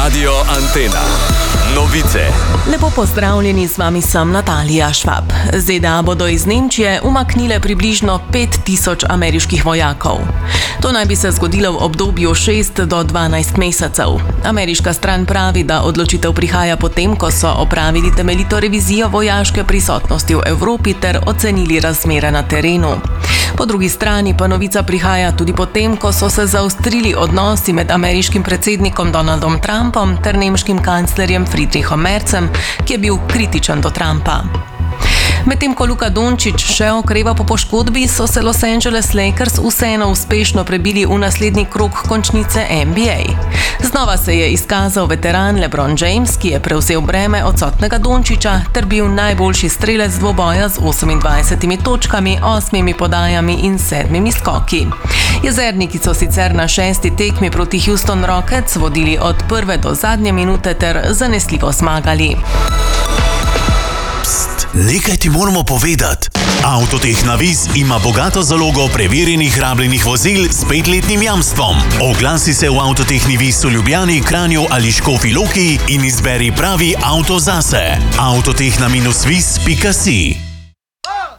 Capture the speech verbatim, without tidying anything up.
Radio Antena. Novice. Lepo pozdravljeni, z vami sem Natalija Švab. Z Z D A bodo iz Nemčije umaknile približno pet tisoč ameriških vojakov. To naj bi se zgodilo v obdobju šest do dvanajst mesecev. Ameriška stran pravi, da odločitev prihaja potem, ko so opravili temeljito revizijo vojaške prisotnosti v Evropi ter ocenili razmere na terenu. Po drugi strani pa novica prihaja tudi potem, ko so se zaostrili odnosi med ameriškim predsednikom Donaldom Trumpom ter nemškim kanclerjem Friedrichom Merzem, ki je bil kritičen do Trumpa. Medtem ko Luka Dončić še okreva po poškodbi, so se Los Angeles Lakers vseeno uspešno prebili v naslednji krog končnice N B A. Znova se je izkazal veteran LeBron James, ki je prevzel breme odsotnega Dončića ter bil najboljši strelec dvoboja z osemindvajsetimi točkami, osmimi podajami in sedmimi skoki. Jezerniki so sicer na šesti tekmi proti Houston Rockets vodili od prve do zadnje minute ter zanesljivo zmagali. Nekaj ti moramo povedati. Avtoteh Navis ima bogato zalogo preverjenih rabljenih vozil s petletnim jamstvom. Oglasi se v Avtoteh Navis v Ljubljani, Kranju ali Škofji Loki in izberi pravi avto zase. avtotehna dash vis pika si